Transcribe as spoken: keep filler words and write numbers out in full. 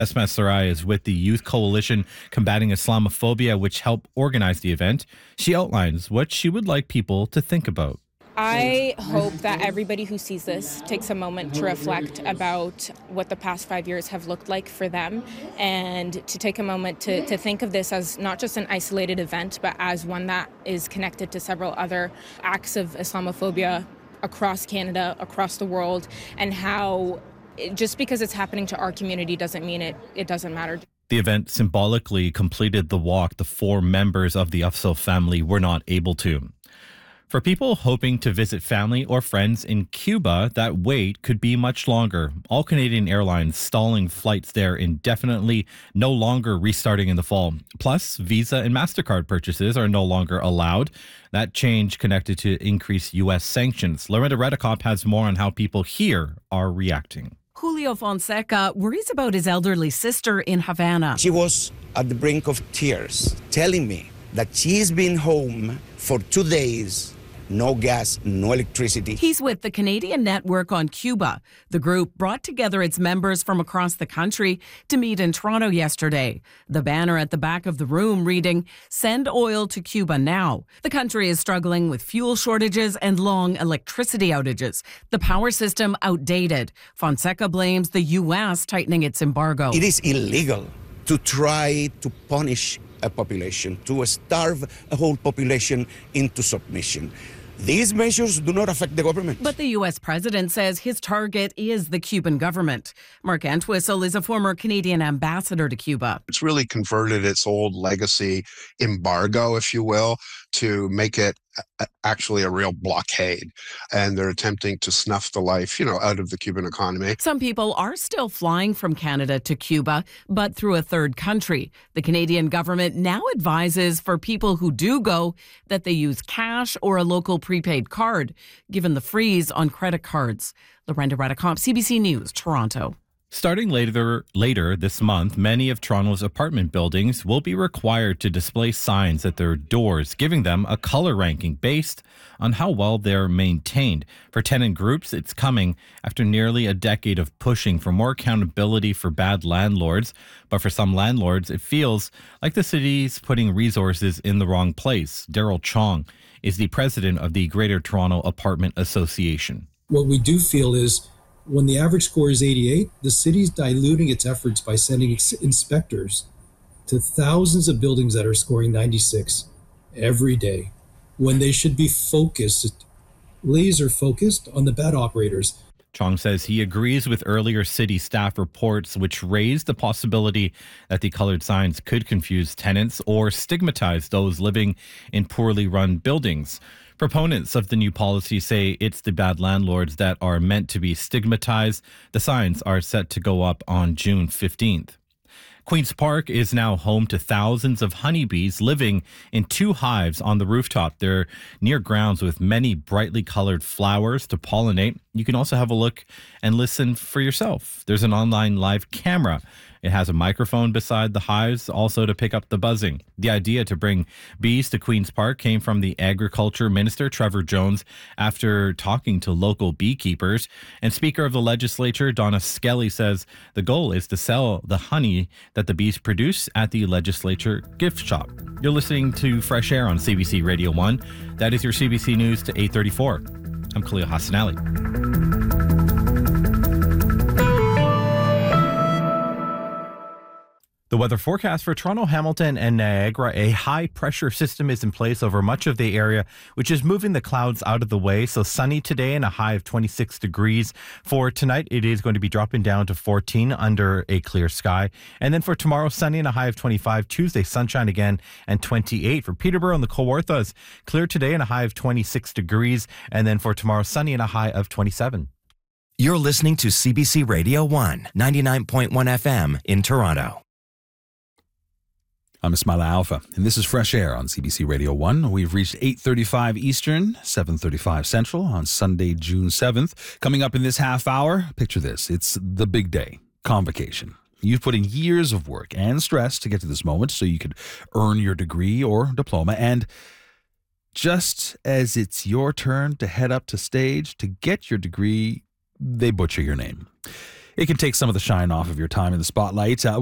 Esma Sarai is with the Youth Coalition Combating Islamophobia, which helped organize the event. She outlines what she would like people to think about. I hope that everybody who sees this takes a moment to reflect about what the past five years have looked like for them, and to take a moment to, to think of this as not just an isolated event, but as one that is connected to several other acts of Islamophobia across Canada, across the world, and how just because it's happening to our community doesn't mean it, it doesn't matter. The event symbolically completed the walk the four members of the Afzal family were not able to. For people hoping to visit family or friends in Cuba, that wait could be much longer. All Canadian airlines stalling flights there indefinitely, no longer restarting in the fall. Plus, Visa and MasterCard purchases are no longer allowed. That change connected to increased U S sanctions. Lorinda Redekop has more on how people here are reacting. Julio Fonseca worries about his elderly sister in Havana. She was at the brink of tears, telling me that she's been home for two days. No gas, no electricity. He's with the Canadian Network on Cuba. The group brought together its members from across the country to meet in Toronto yesterday. The banner at the back of the room reading, "Send oil to Cuba now." The country is struggling with fuel shortages and long electricity outages. The power system outdated. Fonseca blames the U S tightening its embargo. It is illegal to try to punish a population, to starve a whole population into submission. These measures do not affect the government. But the U S president says his target is the Cuban government. Mark Entwistle is a former Canadian ambassador to Cuba. It's really converted its old legacy embargo, if you will, to make it actually a real blockade. And they're attempting to snuff the life, you know, out of the Cuban economy. Some people are still flying from Canada to Cuba, but through a third country. The Canadian government now advises for people who do go that they use cash or a local prepaid card, given the freeze on credit cards. Lorinda Redekop, C B C News, Toronto. Starting later later this month, many of Toronto's apartment buildings will be required to display signs at their doors, giving them a color ranking based on how well they're maintained. For tenant groups, it's coming after nearly a decade of pushing for more accountability for bad landlords. But for some landlords, it feels like the city's putting resources in the wrong place. Daryl Chong is the president of the Greater Toronto Apartment Association. What we do feel is when the average score is eighty-eight, the city's diluting its efforts by sending ex- inspectors to thousands of buildings that are scoring ninety-six every day, when they should be focused, laser focused on the bad operators. Chong says he agrees with earlier city staff reports which raised the possibility that the colored signs could confuse tenants or stigmatize those living in poorly run buildings. Proponents of the new policy say it's the bad landlords that are meant to be stigmatized. The signs are set to go up on June fifteenth. Queen's Park is now home to thousands of honeybees living in two hives on the rooftop. They're near grounds with many brightly colored flowers to pollinate. You can also have a look and listen for yourself. There's an online live camera. It has a microphone beside the hives also to pick up the buzzing. The idea to bring bees to Queen's Park came from the Agriculture Minister, Trevor Jones, after talking to local beekeepers. And Speaker of the Legislature, Donna Skelly, says the goal is to sell the honey that the bees produce at the Legislature gift shop. You're listening to Fresh Air on C B C Radio one. That is your C B C News to eight thirty-four. I'm Khalil Hassan Ali. The weather forecast for Toronto, Hamilton, and Niagara. A high-pressure system is in place over much of the area, which is moving the clouds out of the way. So sunny today and a high of twenty-six degrees. For tonight, it is going to be dropping down to fourteen under a clear sky. And then for tomorrow, sunny and a high of twenty-five. Tuesday, sunshine again and twenty-eight. For Peterborough and the Kawarthas, clear today and a high of twenty-six degrees. And then for tomorrow, sunny and a high of twenty-seven. You're listening to C B C Radio one, ninety-nine point one F M in Toronto. I'm Ismaila Alfa, and this is Fresh Air on C B C Radio one. We've reached eight thirty-five Eastern, seven thirty-five Central on Sunday, June seventh. Coming up in this half hour, picture this. It's the big day, convocation. You've put in years of work and stress to get to this moment so you could earn your degree or diploma. And just as it's your turn to head up to stage to get your degree, they butcher your name. it can take some of the shine off of your time in the spotlight. Uh,